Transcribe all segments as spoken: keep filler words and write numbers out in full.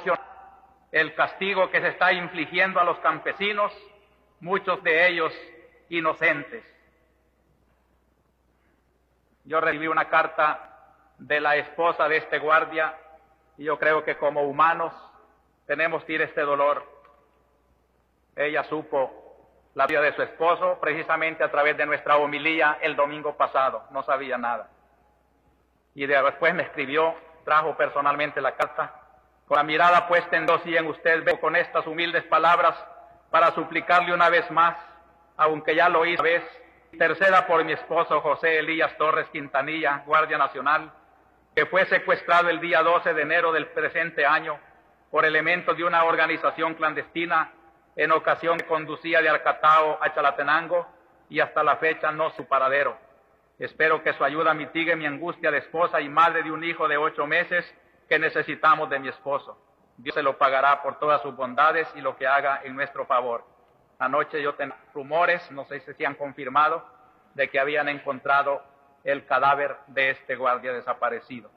proporcionar el castigo que se está infligiendo a los campesinos, muchos de ellos inocentes. Yo recibí una carta de la esposa de este guardia y yo creo que como humanos tenemos que ir este dolor. Ella supo la vida de su esposo precisamente a través de nuestra homilía el domingo pasado, no sabía nada. Y después me escribió, trajo personalmente la carta, con la mirada puesta en Dios y en usted, vengo con estas humildes palabras para suplicarle una vez más, aunque ya lo hizo una vez, interceda por mi esposo José Elías Torres Quintanilla, Guardia Nacional, que fue secuestrado el día doce de enero del presente año por elementos de una organización clandestina en ocasión que conducía de Arcatao a Chalatenango y hasta la fecha no su paradero. Espero que su ayuda mitigue mi angustia de esposa y madre de un hijo de ocho meses que necesitamos de mi esposo. Dios se lo pagará por todas sus bondades y lo que haga en nuestro favor. Anoche yo tenía rumores, no sé si se han confirmado, de que habían encontrado el cadáver de este guardia desaparecido.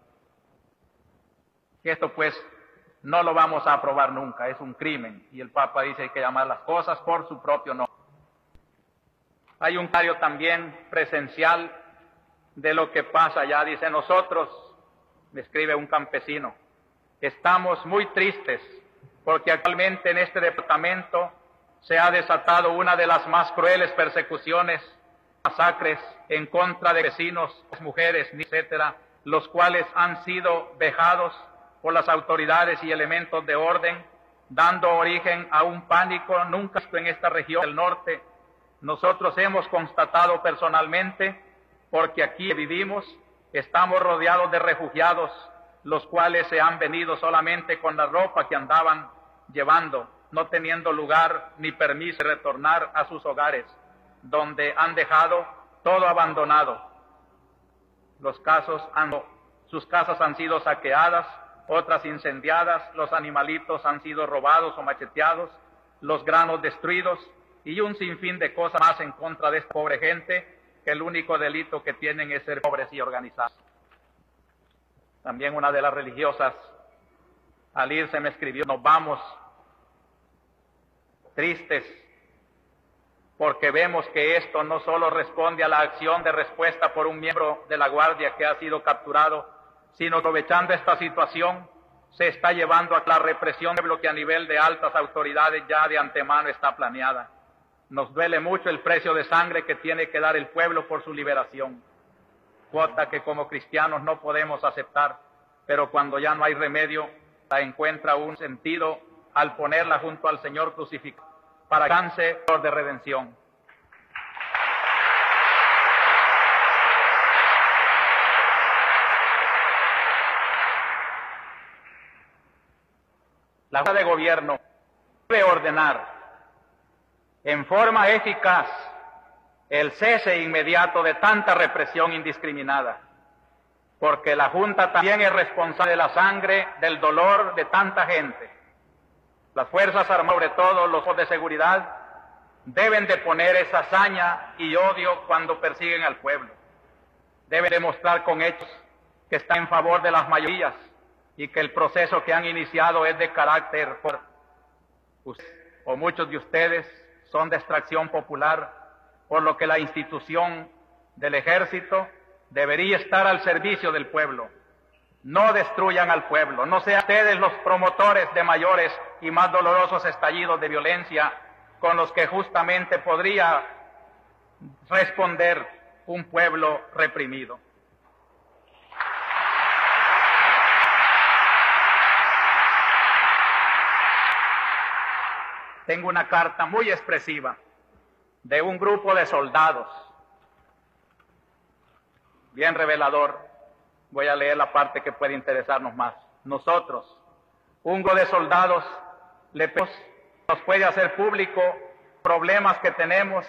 Esto pues no lo vamos a aprobar nunca, es un crimen, y el Papa dice que hay que llamar las cosas por su propio nombre. Hay un comentario también presencial de lo que pasa allá, dice: nosotros, me escribe un campesino, estamos muy tristes porque actualmente en este departamento se ha desatado una de las más crueles persecuciones, masacres en contra de vecinos, mujeres, etcétera, los cuales han sido vejados por las autoridades y elementos de orden, dando origen a un pánico nunca visto en esta región del norte. Nosotros hemos constatado personalmente, porque aquí vivimos, estamos rodeados de refugiados, los cuales se han venido solamente con la ropa que andaban llevando, no teniendo lugar ni permiso de retornar a sus hogares, donde han dejado todo abandonado. Los casos han, sus casas han sido saqueadas, otras incendiadas, los animalitos han sido robados o macheteados, los granos destruidos y un sinfín de cosas más en contra de esta pobre gente, que el único delito que tienen es ser pobres y organizados. También una de las religiosas al irse me escribió: nos vamos tristes porque vemos que esto no solo responde a la acción de respuesta por un miembro de la Guardia que ha sido capturado, sino aprovechando esta situación se está llevando a la represión de lo que a nivel de altas autoridades ya de antemano está planeada. Nos duele mucho el precio de sangre que tiene que dar el pueblo por su liberación, cuota que como cristianos no podemos aceptar, pero cuando ya no hay remedio, la encuentra un sentido al ponerla junto al Señor crucificado para alcance de redención. La Junta de Gobierno debe ordenar en forma eficaz el cese inmediato de tanta represión indiscriminada, porque la Junta también es responsable de la sangre, del dolor de tanta gente. Las Fuerzas Armadas, sobre todo los de seguridad, deben de poner esa hazaña y odio cuando persiguen al pueblo. Deben demostrar con hechos que están en favor de las mayorías y que el proceso que han iniciado es de carácter por ustedes, o muchos de ustedes son de extracción popular, por lo que la institución del ejército debería estar al servicio del pueblo. No destruyan al pueblo, no sean ustedes los promotores de mayores y más dolorosos estallidos de violencia con los que justamente podría responder un pueblo reprimido. Tengo una carta muy expresiva de un grupo de soldados, bien revelador. Voy a leer la parte que puede interesarnos más. Nosotros, un grupo de soldados, le pedimos, nos puede hacer público problemas que tenemos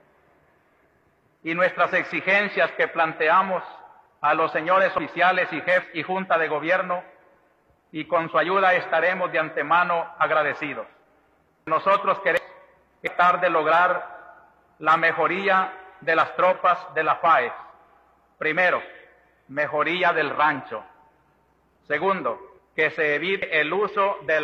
y nuestras exigencias que planteamos a los señores oficiales y jefes y junta de gobierno, y con su ayuda estaremos de antemano agradecidos. Nosotros queremos tratar de lograr la mejoría de las tropas de la F A E S. Primero, mejoría del rancho. Segundo, que se evite el uso del